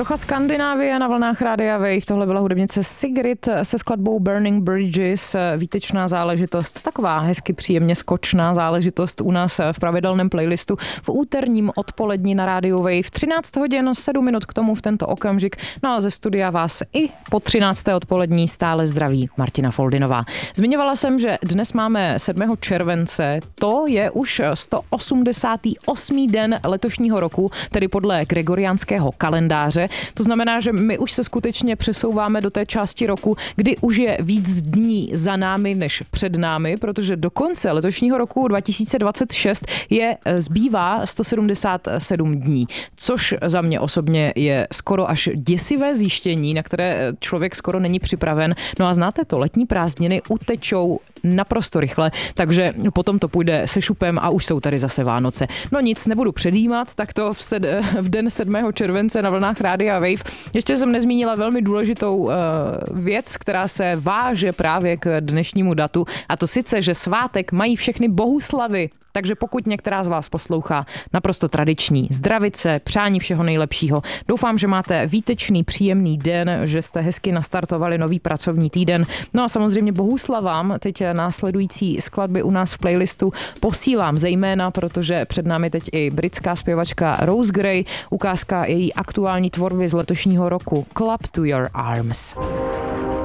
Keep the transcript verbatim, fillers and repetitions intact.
Trocha Skandinávie na vlnách Rádia Wave. Tohle byla hudebnice Sigrid se skladbou Burning Bridges. Výtečná záležitost, taková hezky příjemně skočná záležitost u nás v pravidelném playlistu v úterním odpolední na Rádiu Wave. třináct hodin sedm minut k tomu v tento okamžik. No a ze studia vás i po třinácté odpolední stále zdraví Martina Foldinová. Zmiňovala jsem, že dnes máme sedmého července. To je už sto osmdesátý osmý den letošního roku, tedy podle gregoriánského kalendáře. To znamená, že my už se skutečně přesouváme do té části roku, kdy už je víc dní za námi než před námi, protože do konce letošního roku dva tisíce dvacet šest je zbývá sto sedmdesát sedm dní, což za mě osobně je skoro až děsivé zjištění, na které člověk skoro není připraven. No a znáte to, letní prázdniny utečou naprosto rychle, takže potom to půjde se šupem a už jsou tady zase Vánoce. No nic, nebudu předjímat, tak to v, sed- v den sedmého července na vlnách Rádia Wave. Ještě jsem nezmínila velmi důležitou uh, věc, která se váže právě k dnešnímu datu, a to sice, že svátek mají všechny bohuslavy. Takže pokud některá z vás poslouchá, naprosto tradiční zdravice, přání všeho nejlepšího. Doufám, že máte výtečný, příjemný den, že jste hezky nastartovali nový pracovní týden. No a samozřejmě bohuslavám teď následující skladby u nás v playlistu posílám zejména, protože před námi teď i britská zpěvačka Rose Gray, ukázka její aktuální tvorby z letošního roku Club to Your Arms.